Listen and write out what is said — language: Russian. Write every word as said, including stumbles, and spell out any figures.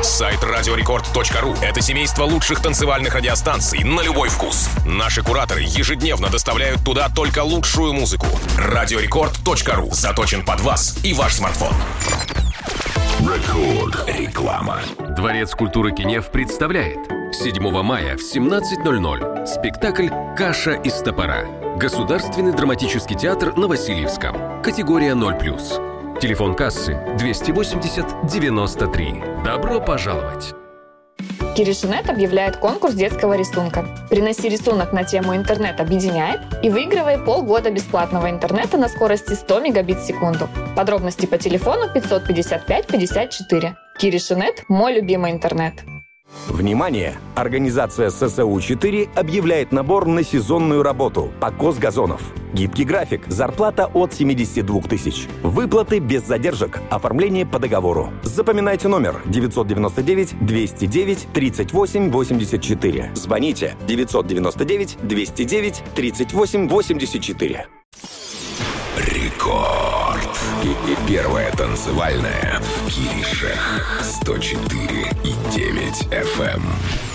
Сайт радиорекорд точка ру – это семейство лучших танцевальных радиостанций на любой вкус. Наши кураторы ежедневно доставляют туда только лучшую музыку. радиорекорд точка ру заточен под вас и ваш смартфон. Рекорд. Реклама. Дворец культуры Кенев представляет седьмого мая в семнадцать ноль ноль спектакль «Каша из топора». Государственный драматический театр на Васильевском. Категория ноль плюс. Телефон кассы двести восемьдесят девяносто три. Добро пожаловать! Киришинет объявляет конкурс детского рисунка. Приноси рисунок на тему «Интернет объединяет» и выигрывай полгода бесплатного интернета на скорости сто мегабит в секунду. Подробности по телефону пятьсот пятьдесят пять пятьдесят четыре. Киришинет – мой любимый интернет. Внимание! Организация эс эс у четыре объявляет набор на сезонную работу – покос газонов. Гибкий график, зарплата от семьдесят два тысяч. Выплаты без задержек, оформление по договору. Запоминайте номер девятьсот девяносто девять двести девять тридцать восемь восемьдесят четыре. Звоните девятьсот девяносто девять двести девять тридцать восемь восемьдесят четыре. Рекорд. И первая танцевальная в Киришах. сто четыре и девять эф эм.